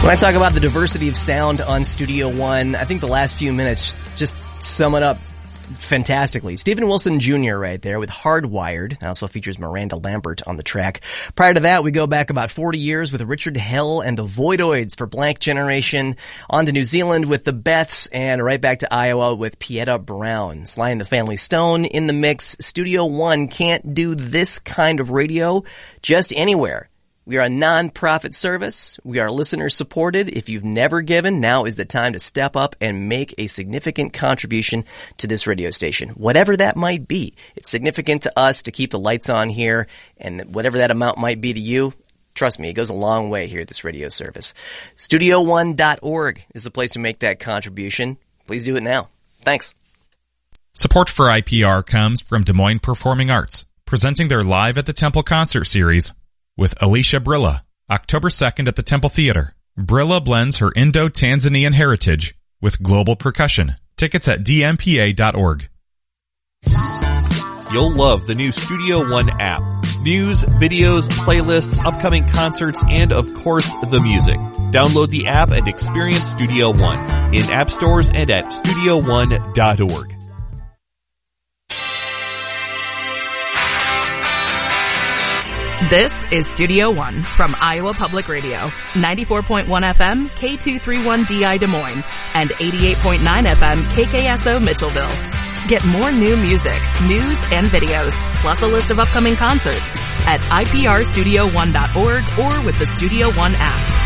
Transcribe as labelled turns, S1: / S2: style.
S1: When I talk about the diversity of sound on Studio One, I think the last few minutes just sum it up fantastically. Stephen Wilson Jr. right there with Hardwired. It also features Miranda Lambert on the track. Prior to that, we go back about 40 years with Richard Hell and the Voidoids for Blank Generation. On to New Zealand with the Beths, and right back to Iowa with Pieta Brown. Sly and the Family Stone in the mix. Studio One can't do this kind of radio just anywhere. We are a non-profit service. We are listener-supported. If you've never given, now is the time to step up and make a significant contribution to this radio station. Whatever that might be. It's significant to us to keep the lights on here, and whatever that amount might be to you, trust me, it goes a long way here at this radio service. StudioOne.org is the place to make that contribution. Please do it now. Thanks.
S2: Support for IPR comes from Des Moines Performing Arts, presenting their Live at the Temple concert series with Alicia Brilla, October 2nd at the Temple Theater. Brilla blends her Indo-Tanzanian heritage with global percussion. Tickets at dmpa.org.
S3: You'll love the new Studio One app. News, videos, playlists, upcoming concerts, and of course, the music. Download the app and experience Studio One in app stores and at studioone.org.
S4: This is Studio One from Iowa Public Radio, 94.1 FM, K231DI Des Moines, and 88.9 FM, KKSO Mitchellville. Get more new music, news, and videos, plus a list of upcoming concerts at iprstudio1.org or with the Studio One app.